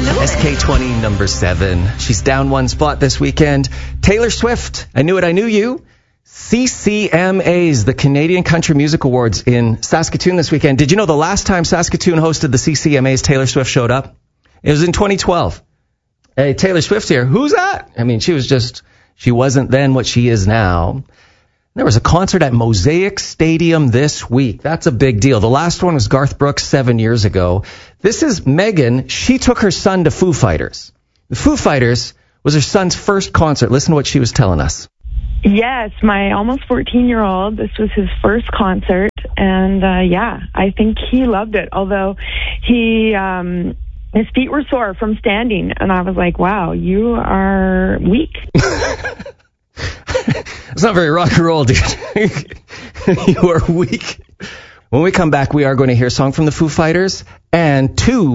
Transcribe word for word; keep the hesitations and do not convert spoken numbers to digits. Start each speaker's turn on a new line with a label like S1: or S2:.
S1: S K twenty, number seven. She's down one spot this weekend. Taylor Swift, I Knew It, I Knew You. C C M As, the Canadian Country Music Awards in Saskatoon this weekend. Did you know the last time Saskatoon hosted the C C M As, Taylor Swift showed up? It was in twenty twelve. Hey, Taylor Swift here. Who's that? I mean, she was just, she wasn't then what she is now. There was a concert at Mosaic Stadium this week. That's a big deal. The last one was Garth Brooks seven years ago. This is Megan. She took her son to Foo Fighters. The Foo Fighters was her son's first concert. Listen to what she was telling us.
S2: Yes, my almost fourteen-year-old, this was his first concert, and uh, yeah, I think he loved it, although he, um, his feet were sore from standing, and I was like, wow, you are weak.
S1: It's not very rock and roll, dude. You are weak. When we come back, we are going to hear a song from the Foo Fighters and two